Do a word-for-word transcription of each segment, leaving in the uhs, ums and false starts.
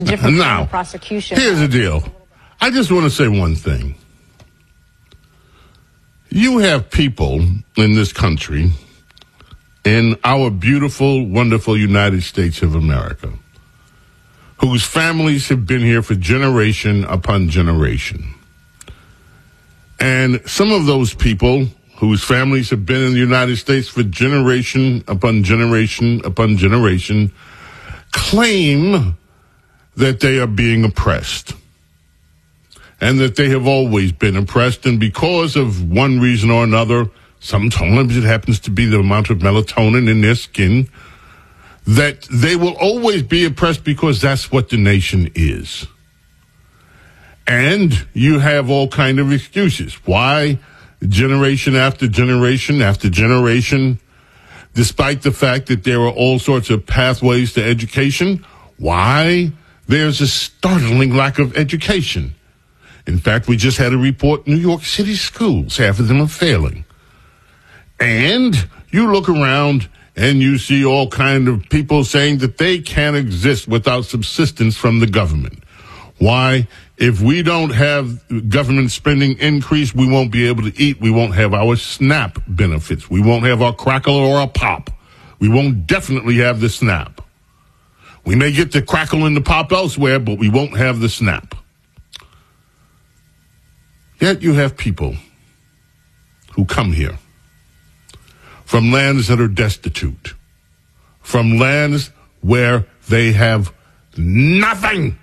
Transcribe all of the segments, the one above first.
different now, kind of prosecution. Here's the deal. I just want to say one thing. You have people in this country, in our beautiful, wonderful United States of America, whose families have been here for generation upon generation. And some of those people whose families have been in the United States for generation upon generation upon generation claim that they are being oppressed and that they have always been oppressed. And because of one reason or another, sometimes it happens to be the amount of melatonin in their skin, that they will always be oppressed because that's what the nation is. And you have all kind of excuses. Why generation after generation after generation, despite the fact that there are all sorts of pathways to education, why there's a startling lack of education. In fact, we just had a report, New York City schools, half of them are failing. And you look around and you see all kind of people saying that they can't exist without subsistence from the government. Why? If we don't have government spending increase, we won't be able to eat. We won't have our SNAP benefits. We won't have our crackle or our pop. We won't definitely have the SNAP. We may get the crackle and the pop elsewhere, but we won't have the SNAP. Yet you have people who come here from lands that are destitute, from lands where they have nothing.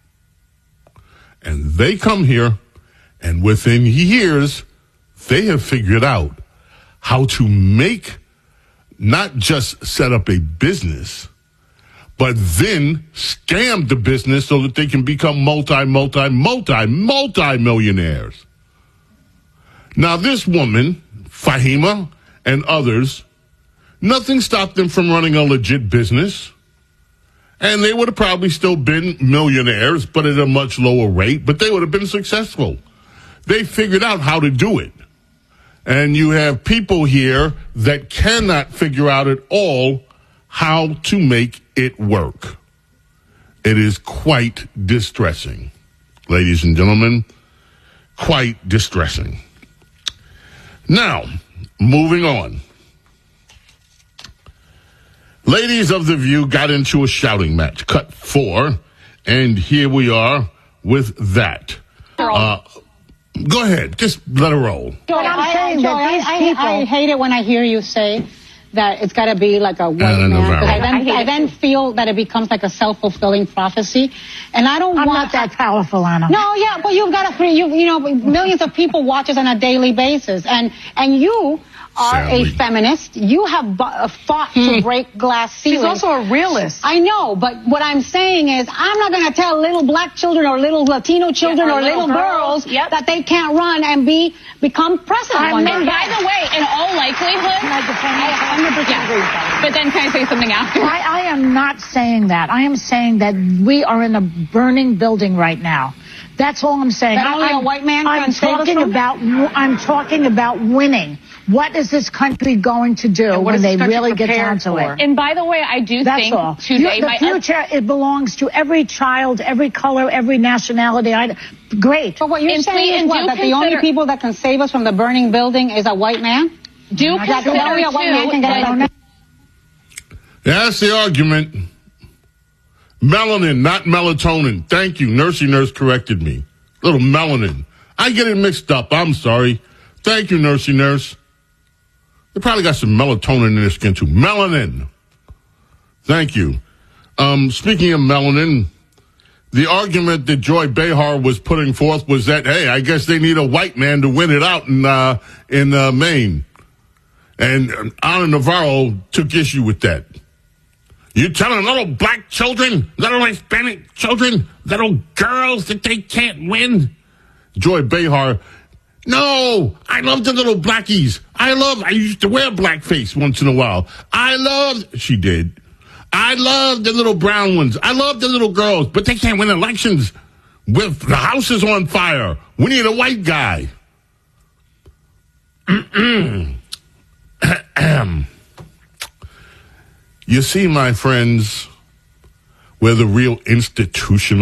And they come here, and within years, they have figured out how to make, not just set up a business, but then scam the business so that they can become multi, multi, multi, multi-millionaires. Now, this woman, Fahima, and others, nothing stopped them from running a legit business. And they would have probably still been millionaires, but at a much lower rate, but they would have been successful. They figured out how to do it. And you have people here that cannot figure out at all how to make it work. It is quite distressing, ladies and gentlemen, quite distressing. Now, moving on. Ladies of The View got into a shouting match, cut four, and here we are with that. Uh, go ahead, just let her roll. Joy, I'm saying Joy, that these I, people... I, I hate it when I hear you say that it's got to be like a white man, because I then, I, I then feel that it becomes like a self-fulfilling prophecy, and I don't I'm want... not that powerful, Anna. No, yeah, but you've got to, you, you know, millions of people watch us on a daily basis, and, and you... are Sadly. a feminist. You have bu- fought to break glass ceilings. She's also a realist. I know, but what I'm saying is I'm not going to tell little black children or little Latino children Yeah, or or little, little girls, girls, yep. that they can't run and be become president one day. And by the way, in all likelihood, Can I defend myself? I one hundred percent agree with that. but then can I say something after? I, I am not saying that. I am saying that we are in a burning building right now. That's all I'm saying. That only I'm, a white man I'm can save us talking from about. I'm talking about winning. What is this country going to do what when is they this country really get prepared down to for? it? And by the way, I do That's think all. today You, the my future, it belongs to every child, every color, every nationality. I, great. But what you're And saying please- is and what, do that the only consider- people that can save us from the burning building is a white man? do That consider only a white man can get too, it. That's the argument. Melanin, not melatonin. Thank you. Nursey Nurse corrected me. Little melanin. I get it mixed up. I'm sorry. Thank you, Nursey Nurse. They probably got some melatonin in their skin, too. Melanin. Thank you. Um, speaking of melanin, the argument that Joy Behar was putting forth was that, hey, I guess they need a white man to win it out in uh, in uh, Maine. And uh, Ana Navarro took issue with that. You telling little black children, little Hispanic children, little girls that they can't win? Joy Behar, no, I love the little blackies. I love, I used to wear blackface once in a while. I love, she did. I love the little brown ones. I love the little girls, but they can't win elections. With the house is on fire. We need a white guy. You see, my friends, where the real institutional